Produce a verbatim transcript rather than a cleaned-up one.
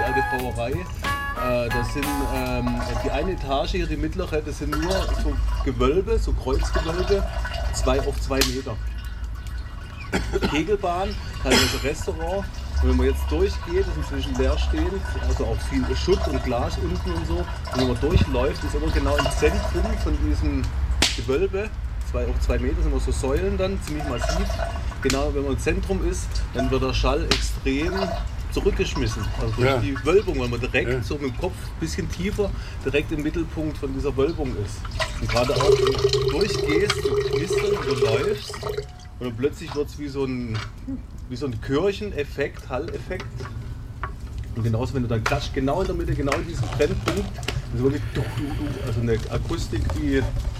alte Brauerei. Äh, das sind ähm, die eine Etage hier, die mittlere, das sind nur so Gewölbe, so Kreuzgewölbe, zwei auf zwei Meter. Kegelbahn, teilweise Restaurant. Und wenn man jetzt durchgeht, ist inzwischen leerstehend, also auch viel Schutt und Glas unten und so. Und wenn man durchläuft, ist immer genau im Zentrum von diesem Gewölbe, zwei auf zwei Meter sind immer so Säulen dann, ziemlich massiv. Genau, wenn man im Zentrum ist, dann wird der Schall extrem zurückgeschmissen. Also durch Ja. die Wölbung, weil man direkt Ja. so mit dem Kopf ein bisschen tiefer direkt im Mittelpunkt von dieser Wölbung ist. Und gerade auch, wenn du durchgehst, du knistern, du läufst und dann plötzlich wird es wie so ein, wie so ein Kircheneffekt, Halleffekt. Und genauso, wenn du dann klatscht, genau in der Mitte, genau in diesem Brennpunkt, das ist wirklich, also eine Akustik, die